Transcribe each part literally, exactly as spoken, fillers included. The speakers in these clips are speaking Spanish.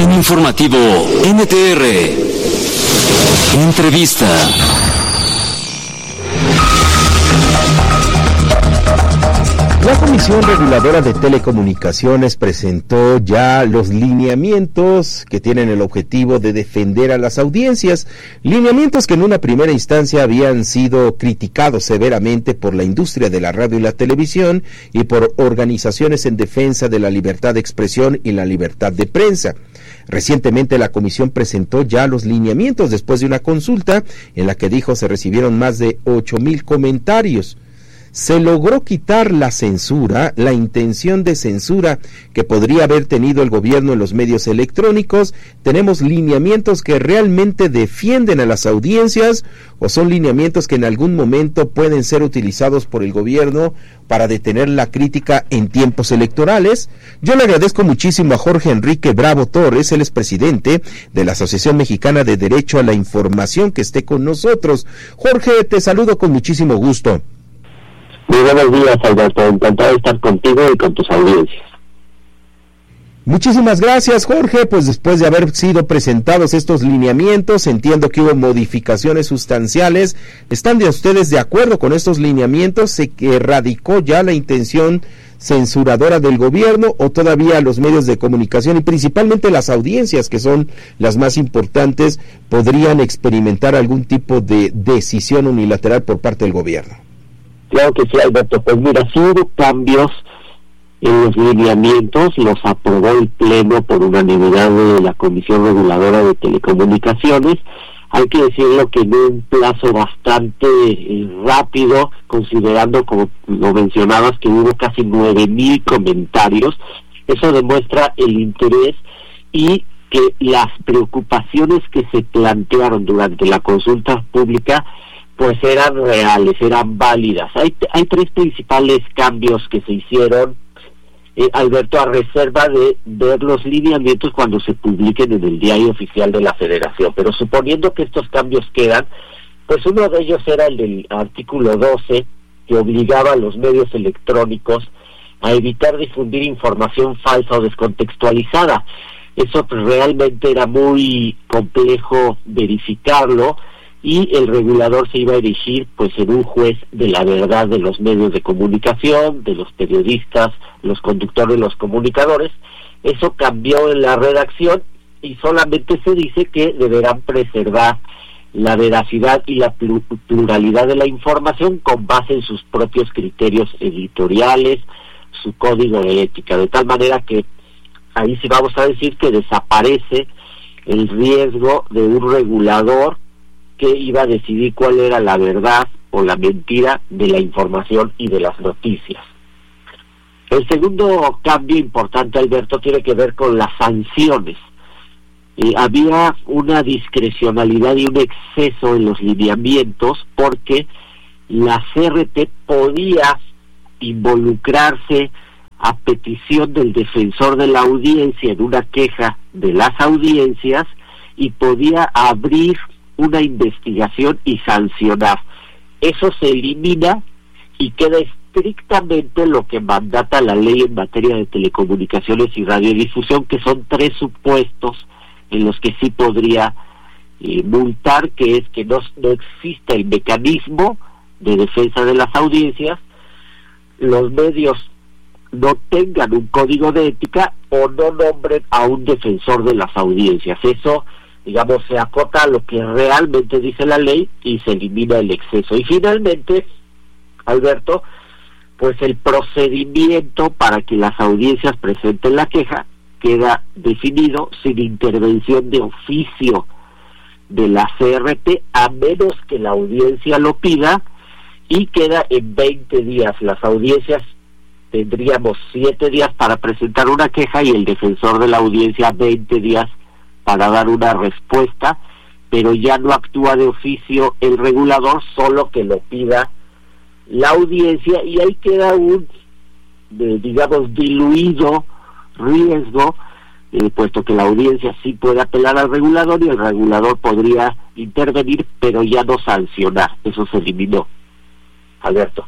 En Informativo N T R, entrevista. La Comisión Reguladora de Telecomunicaciones presentó ya los lineamientos que tienen el objetivo de defender a las audiencias, lineamientos que en una primera instancia habían sido criticados severamente por la industria de la radio y la televisión y por organizaciones en defensa de la libertad de expresión y la libertad de prensa. Recientemente la comisión presentó ya los lineamientos después de una consulta en la que dijo se recibieron más de ocho mil comentarios. Se logró quitar la censura, la intención de censura que podría haber tenido el gobierno en los medios electrónicos. Tenemos lineamientos que realmente defienden a las audiencias o son lineamientos que en algún momento pueden ser utilizados por el gobierno para detener la crítica en tiempos electorales. Yo le agradezco muchísimo a Jorge Enrique Bravo Torres, él es presidente de la Asociación Mexicana de Derecho a la Información, que esté con nosotros. Jorge, te saludo con muchísimo gusto. Muy buenos días, Alberto. Encantado de estar contigo y con tus audiencias. Muchísimas gracias, Jorge. Pues después de haber sido presentados estos lineamientos, entiendo que hubo modificaciones sustanciales. ¿Están de ustedes de acuerdo con estos lineamientos? ¿Se erradicó ya la intención censuradora del gobierno o todavía los medios de comunicación y principalmente las audiencias, que son las más importantes, podrían experimentar algún tipo de decisión unilateral por parte del gobierno? Claro que sí, Alberto. Pues mira, sí hubo cambios en los lineamientos, los aprobó el Pleno por unanimidad de la Comisión Reguladora de Telecomunicaciones. Hay que decirlo que en un plazo bastante eh, rápido, considerando, como lo mencionabas, que hubo casi nueve mil comentarios. Eso demuestra el interés y que las preocupaciones que se plantearon durante la consulta pública pues eran reales, eran válidas. Hay, hay tres principales cambios que se hicieron, eh, Alberto, a reserva de ver los lineamientos cuando se publiquen en el Diario Oficial de la Federación. Pero suponiendo que estos cambios quedan, pues uno de ellos era el del artículo doce, que obligaba a los medios electrónicos a evitar difundir información falsa o descontextualizada. Eso pues realmente era muy complejo verificarlo, y el regulador se iba a erigir pues en un juez de la verdad de los medios de comunicación, de los periodistas, los conductores, los comunicadores. Eso cambió en la redacción y solamente se dice que deberán preservar la veracidad y la pluralidad de la información con base en sus propios criterios editoriales, su código de ética, de tal manera que ahí sí vamos a decir que desaparece el riesgo de un regulador que iba a decidir cuál era la verdad o la mentira de la información y de las noticias. El segundo cambio importante, Alberto, tiene que ver con las sanciones. Eh, había una discrecionalidad y un exceso en los lineamientos porque la C R T podía involucrarse a petición del defensor de la audiencia en una queja de las audiencias y podía abrir una investigación y sancionar. Eso se elimina y queda estrictamente lo que mandata la ley en materia de telecomunicaciones y radiodifusión, que son tres supuestos en los que sí podría eh, multar, que es que no, no exista el mecanismo de defensa de las audiencias, los medios no tengan un código de ética o no nombren a un defensor de las audiencias. Eso, digamos, se acota a lo que realmente dice la ley y se elimina el exceso. Y finalmente, Alberto, pues el procedimiento para que las audiencias presenten la queja queda definido sin intervención de oficio de la C R T, a menos que la audiencia lo pida, y queda en veinte días. Las audiencias tendríamos siete días para presentar una queja y el defensor de la audiencia veinte días para dar una respuesta, pero ya no actúa de oficio el regulador, solo que lo pida la audiencia, y ahí queda un, de, digamos, diluido riesgo, eh, puesto que la audiencia sí puede apelar al regulador y el regulador podría intervenir, pero ya no sancionar. Eso se eliminó, Alberto.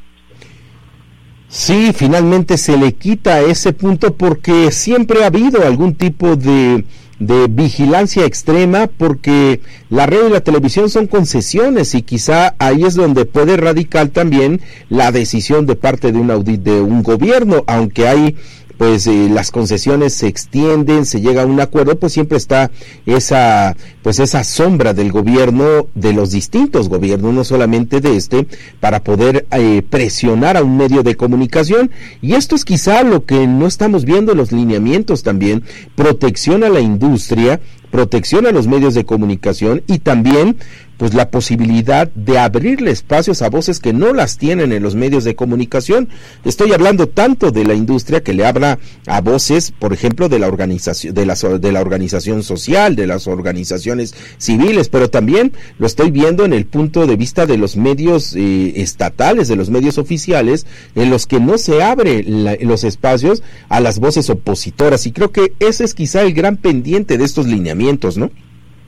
Sí, finalmente se le quita ese punto porque siempre ha habido algún tipo de de vigilancia extrema, porque la radio y la televisión son concesiones y quizá ahí es donde puede radicar también la decisión de parte de un audit de un gobierno, aunque hay pues eh, las concesiones se extienden, se llega a un acuerdo, pues siempre está esa pues esa sombra del gobierno, de los distintos gobiernos, no solamente de este, para poder eh, presionar a un medio de comunicación, y esto es quizá lo que no estamos viendo en los lineamientos también, protección a la industria, protección a los medios de comunicación y también pues la posibilidad de abrirle espacios a voces que no las tienen en los medios de comunicación. Estoy hablando tanto de la industria que le habla a voces, por ejemplo, de la organización, de la, de la organización social, de las organizaciones civiles, pero también lo estoy viendo en el punto de vista de los medios eh, estatales, de los medios oficiales, en los que no se abre la, los espacios a las voces opositoras, y creo que ese es quizá el gran pendiente de estos lineamientos, ¿no?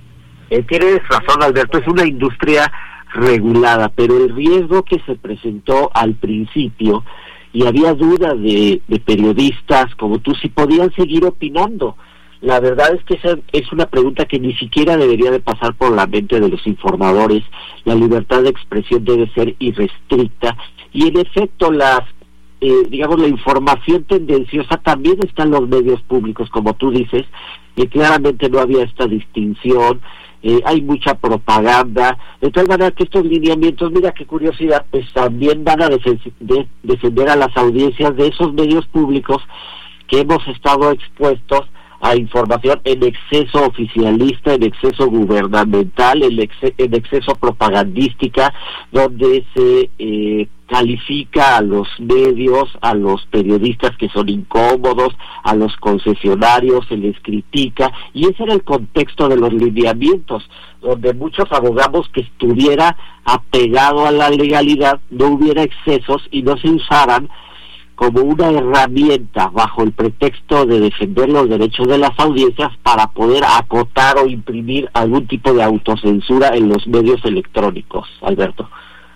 Eh, tienes razón, Alberto, es una industria regulada, pero el riesgo que se presentó al principio, y había duda de, de periodistas como tú, si podían seguir opinando. La verdad es que esa es una pregunta que ni siquiera debería de pasar por la mente de los informadores. La libertad de expresión debe ser irrestricta, y en efecto las eh, digamos la información tendenciosa también está en los medios públicos, como tú dices, y claramente no había esta distinción. Eh, hay mucha propaganda, de tal manera que estos lineamientos, mira qué curiosidad, pues también van a defen- de- defender a las audiencias de esos medios públicos que hemos estado expuestos a información en exceso oficialista, en exceso gubernamental, en, ex- en exceso propagandística, donde se eh, califica a los medios, a los periodistas que son incómodos, a los concesionarios, se les critica, y ese era el contexto de los lineamientos, donde muchos abogamos que estuviera apegado a la legalidad, no hubiera excesos y no se usaran como una herramienta bajo el pretexto de defender los derechos de las audiencias para poder acotar o imprimir algún tipo de autocensura en los medios electrónicos, Alberto.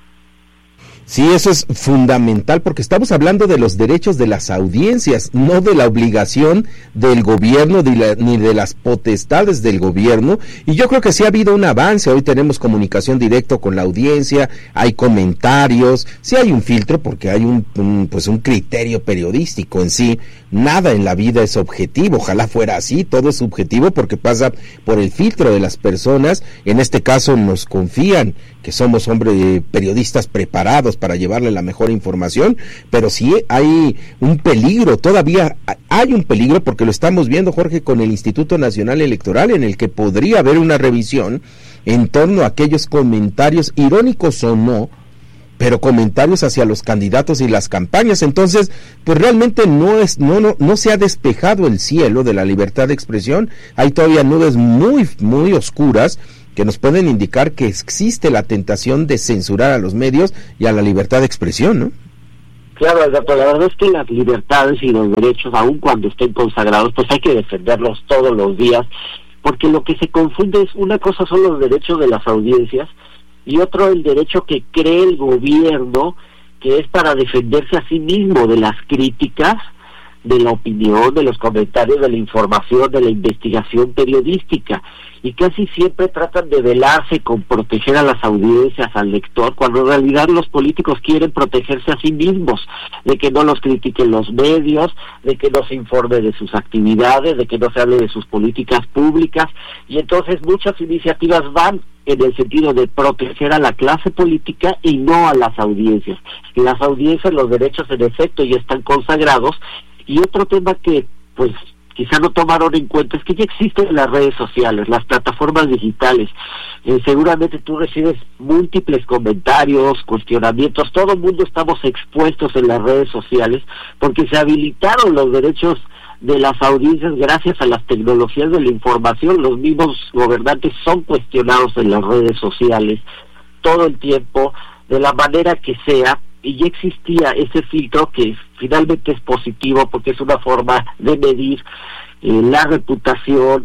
Sí, eso es fundamental, porque estamos hablando de los derechos de las audiencias, no de la obligación del gobierno ni, la, ni de las potestades del gobierno, y yo creo que sí ha habido un avance. Hoy tenemos comunicación directa con la audiencia, hay comentarios, sí hay un filtro porque hay un, un pues un criterio periodístico en sí. Nada en la vida es objetivo, ojalá fuera así, todo es subjetivo porque pasa por el filtro de las personas. En este caso nos confían que somos hombres eh, periodistas preparados para llevarle la mejor información, pero sí hay un peligro, todavía hay un peligro, porque lo estamos viendo, Jorge, con el Instituto Nacional Electoral, en el que podría haber una revisión en torno a aquellos comentarios, irónicos o no, pero comentarios hacia los candidatos y las campañas. Entonces, pues realmente no es no no no se ha despejado el cielo de la libertad de expresión. Hay todavía nubes muy muy oscuras que nos pueden indicar que existe la tentación de censurar a los medios y a la libertad de expresión, ¿no? Claro, Alberto, la verdad es que las libertades y los derechos, aun cuando estén consagrados, pues hay que defenderlos todos los días, porque lo que se confunde es, una cosa son los derechos de las audiencias, y otro el derecho que cree el gobierno, que es para defenderse a sí mismo de las críticas, de la opinión, de los comentarios, de la información, de la investigación periodística, y casi siempre tratan de velarse con proteger a las audiencias, al lector, cuando en realidad los políticos quieren protegerse a sí mismos, de que no los critiquen los medios, de que no se informe de sus actividades, de que no se hable de sus políticas públicas, y entonces muchas iniciativas van en el sentido de proteger a la clase política y no a las audiencias. Y las audiencias, los derechos en efecto ya están consagrados. Y otro tema que pues quizá no tomaron en cuenta es que ya existen las redes sociales, las plataformas digitales. Eh, seguramente tú recibes múltiples comentarios, cuestionamientos, todo el mundo estamos expuestos en las redes sociales porque se habilitaron los derechos de las audiencias gracias a las tecnologías de la información. Los mismos gobernantes son cuestionados en las redes sociales todo el tiempo, de la manera que sea, y ya existía ese filtro que finalmente es positivo porque es una forma de medir eh, la reputación,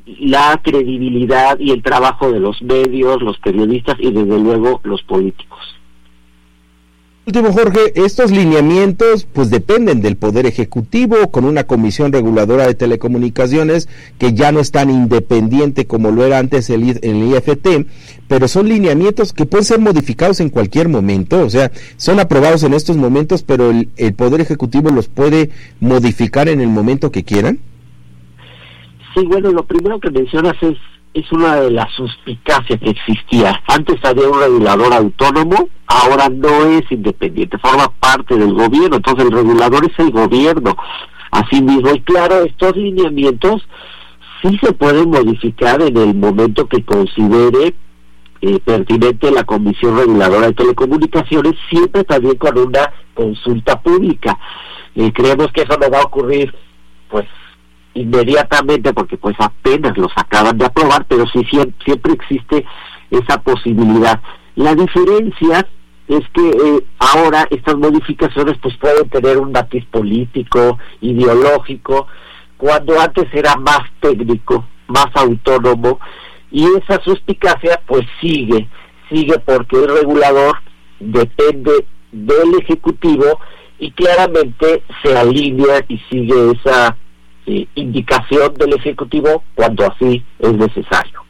la credibilidad y el trabajo de los medios, los periodistas y desde luego los políticos. Último, Jorge, estos lineamientos pues dependen del Poder Ejecutivo, con una Comisión Reguladora de Telecomunicaciones que ya no es tan independiente como lo era antes el, el I F T, pero son lineamientos que pueden ser modificados en cualquier momento, o sea, son aprobados en estos momentos, pero el, el Poder Ejecutivo los puede modificar en el momento que quieran. Sí, bueno, lo primero que mencionas es es una de las suspicacias que existía. Antes había un regulador autónomo, ahora no es independiente, forma parte del gobierno, entonces el regulador es el gobierno. Asimismo, y claro, estos lineamientos sí se pueden modificar en el momento que considere eh, pertinente la Comisión Reguladora de Telecomunicaciones, siempre también con una consulta pública. Eh, creemos que eso no va a ocurrir, pues, inmediatamente, porque pues apenas los acaban de aprobar, pero sí siempre, siempre existe esa posibilidad. La diferencia es que eh, ahora estas modificaciones pues pueden tener un matiz político, ideológico, cuando antes era más técnico, más autónomo, y esa suspicacia pues sigue, sigue porque el regulador depende del Ejecutivo y claramente se alinea y sigue esa Eh, indicación del Ejecutivo cuando así es necesario.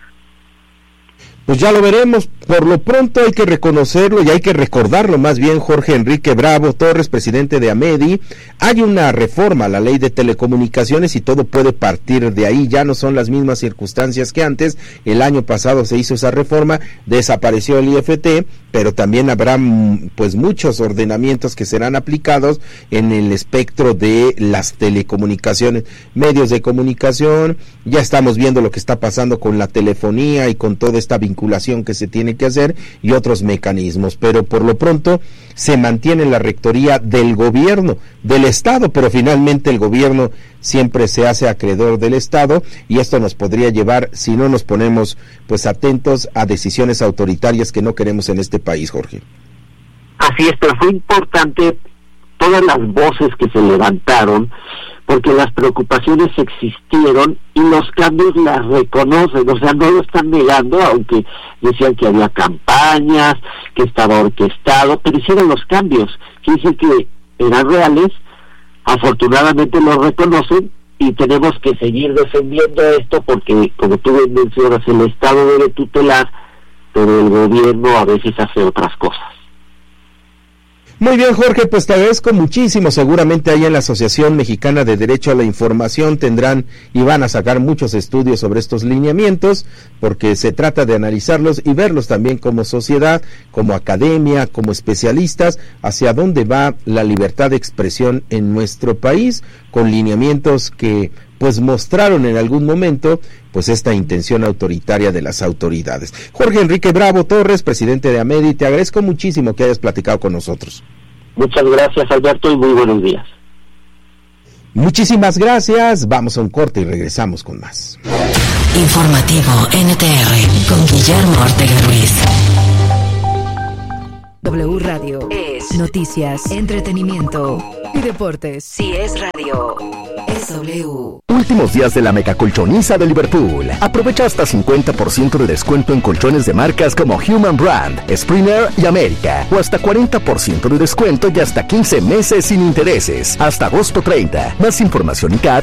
Pues ya lo veremos. Por lo pronto hay que reconocerlo y hay que recordarlo más bien, Jorge Enrique Bravo Torres, presidente de AMEDI. Hay una reforma a la ley de telecomunicaciones y todo puede partir de ahí. Ya no son las mismas circunstancias que antes. El año pasado se hizo esa reforma, desapareció el I F T, pero también habrá pues muchos ordenamientos que serán aplicados en el espectro de las telecomunicaciones, medios de comunicación. Ya estamos viendo lo que está pasando con la telefonía y con toda esta vinculación que se tiene que hacer y otros mecanismos, pero por lo pronto se mantiene la rectoría del gobierno, del Estado, pero finalmente el gobierno siempre se hace acreedor del Estado y esto nos podría llevar, si no nos ponemos pues atentos, a decisiones autoritarias que no queremos en este país, Jorge. Así es, pero fue importante todas las voces que se levantaron, porque las preocupaciones existieron y los cambios las reconocen, o sea, no lo están negando, aunque decían que había campañas, que estaba orquestado, pero hicieron los cambios, que dicen que eran reales, afortunadamente lo reconocen y tenemos que seguir defendiendo esto porque, como tú mencionas, el Estado debe tutelar, pero el gobierno a veces hace otras cosas. Muy bien, Jorge, pues te agradezco muchísimo. Seguramente ahí en la Asociación Mexicana de Derecho a la Información tendrán y van a sacar muchos estudios sobre estos lineamientos, porque se trata de analizarlos y verlos también como sociedad, como academia, como especialistas, hacia dónde va la libertad de expresión en nuestro país, con lineamientos que pues mostraron en algún momento pues esta intención autoritaria de las autoridades. Jorge Enrique Bravo Torres, presidente de AMEDI, te agradezco muchísimo que hayas platicado con nosotros. Muchas gracias, Alberto, y muy buenos días. Muchísimas gracias, vamos a un corte y regresamos con más. Informativo N T R con Guillermo Ortega Ruiz. W Radio es noticias, entretenimiento y deportes. Si es radio, es W. Últimos días de la megacolchoniza de Liverpool. Aprovecha hasta cincuenta por ciento de descuento en colchones de marcas como Human Brand, Springer y América. O hasta cuarenta por ciento de descuento y hasta quince meses sin intereses. Hasta agosto treinta. Más información y C A